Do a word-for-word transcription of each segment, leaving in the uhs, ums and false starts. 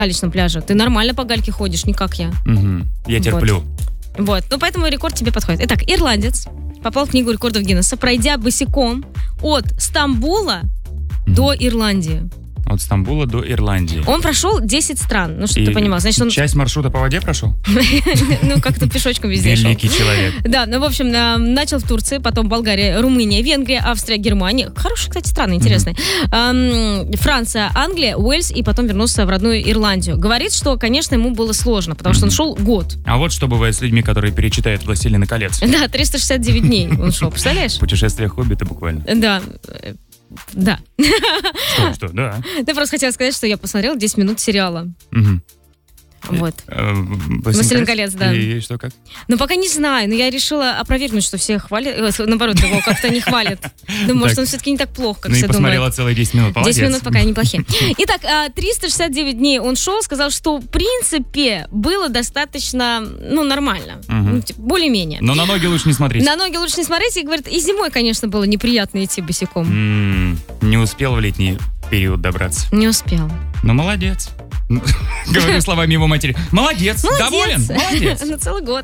галечном пляже. Ты нормально по гальке ходишь, не как я. Угу. Я терплю. Вот. вот. Ну, поэтому рекорд тебе подходит. Итак, ирландец попал в книгу рекордов Гиннесса, пройдя босиком от Стамбула угу. до Ирландии. От Стамбула до Ирландии. Он прошел десять стран. Ну, чтобы ты понимал. Значит, он... Часть маршрута по воде прошел? Ну, как-то пешочком везде шел. Великий человек. Да, ну, в общем, начал в Турции, потом Болгария, Румыния, Венгрия, Австрия, Германия. Хорошие, кстати, страны, интересные. Франция, Англия, Уэльс, и потом вернулся в родную Ирландию. Говорит, что, конечно, ему было сложно, потому что он шел год. А вот что бывает с людьми, которые перечитают «Властелина колец». Да, триста шестьдесят девять дней он шел, представляешь? Путешествие Хоббита буквально. Да. Да. Что, что, да. Я просто хотела сказать, что я посмотрела десять минут сериала. Угу. Вот. «Властелин колец», да. И что, как? Ну, пока не знаю, но я решила опровергнуть, что все хвалят, наоборот, его как-то не хвалят. Думаю, может, он все-таки не так плохо, как ну все думают. Ну и посмотрела целые десять минут, молодец. десять минут пока неплохие. Итак, триста шестьдесят девять дней он шел, сказал, что, в принципе, было достаточно, ну, нормально. Угу. Более-менее. Но на ноги лучше не смотреть. На ноги лучше не смотреть. И, говорит, и зимой, конечно, было неприятно идти босиком. М-м, не успел в летний период добраться. Не успел. Ну, молодец. Говорю словами его матери. Молодец, Молодец. доволен? Молодец. На целый год.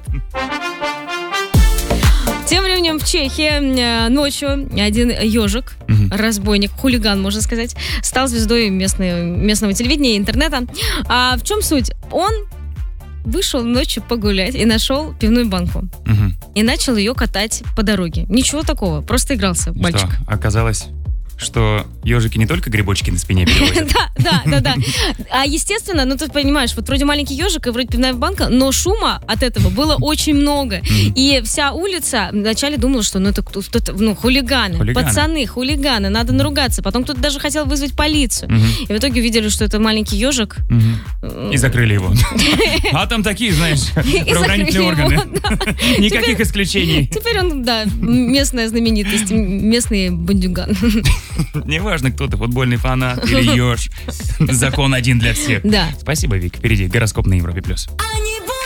Тем временем в Чехии ночью один ежик, угу. разбойник, хулиган, можно сказать, стал звездой местной, местного телевидения и интернета. А в чем суть? Он вышел ночью погулять и нашел пивную банку. Угу. И начал ее катать по дороге. Ничего такого, просто игрался мальчик. Что, оказалось... что ежики не только грибочки на спине переводят. Да, да, да, да. А естественно, ну ты понимаешь, вот вроде маленький ежик и вроде пивная банка, но шума от этого было очень много. И вся улица вначале думала, что ну это кто-то, ну хулиганы, пацаны, хулиганы, надо наругаться. Потом кто-то даже хотел вызвать полицию. И в итоге увидели, что это маленький ежик. И закрыли его. А там такие, знаешь, правоохранительные органы. Никаких исключений. Теперь он, да, местная знаменитость, местный бандюган. Неважно, кто ты, футбольный фанат или еж. Закон один для всех. Да. Спасибо, Вик. Впереди гороскоп на Европе плюс.